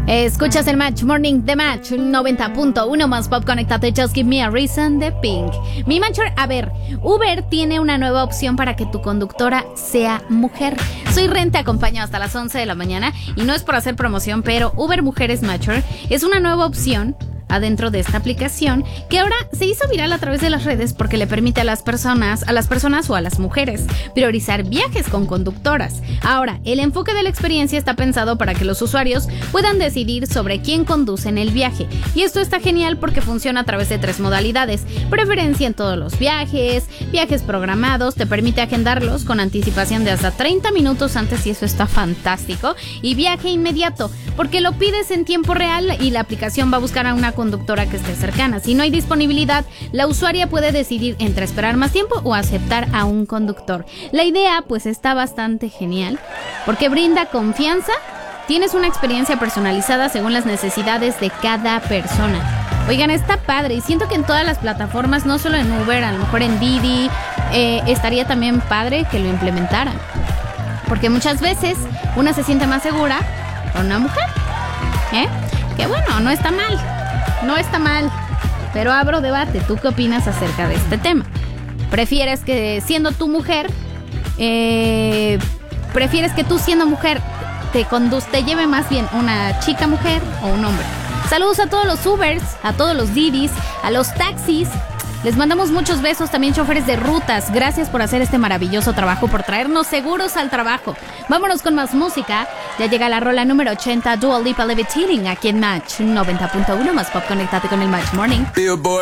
Escuchas el Match Morning de Match 90.1 más pop. Conéctate, Just Give Me a Reason de Pink. Mi Matcher, a ver, Uber tiene una nueva opción para que tu conductora sea mujer. Soy Ren, te acompaño hasta las 11 de la mañana y no es por hacer promoción, pero Uber Mujeres Matcher es una nueva opción adentro de esta aplicación que ahora se hizo viral a través de las redes porque le permite a las personas o a las mujeres priorizar viajes con conductoras. Ahora, el enfoque de la experiencia está pensado para que los usuarios puedan decidir sobre quién conduce en el viaje. Y esto está genial porque funciona a través de 3 modalidades: preferencia en todos los viajes, viajes programados, te permite agendarlos con anticipación de hasta 30 minutos antes y eso está fantástico, y viaje inmediato, porque lo pides en tiempo real y la aplicación va a buscar a una conductora que esté cercana. Si no hay disponibilidad, la usuaria puede decidir entre esperar más tiempo o aceptar a un conductor. La idea pues está bastante genial porque brinda confianza, tienes una experiencia personalizada según las necesidades de cada persona. Oigan, está padre y siento que en todas las plataformas, no solo en Uber, a lo mejor en Didi, estaría también padre que lo implementaran, porque muchas veces una se siente más segura con una mujer, que bueno, no está mal, pero abro debate. ¿Tú qué opinas acerca de este tema? ¿Prefieres que siendo tú mujer, prefieres que tú siendo mujer te lleve más bien una chica mujer o un hombre? Saludos a todos los Ubers, a todos los Didis, a los taxis. Les mandamos muchos besos, también choferes de rutas. Gracias por hacer este maravilloso trabajo, por traernos seguros al trabajo. Vámonos con más música. Ya llega la rola número 80, Dua Lipa Levitating, aquí en Match 90.1 más pop. Conéctate con el Match Morning.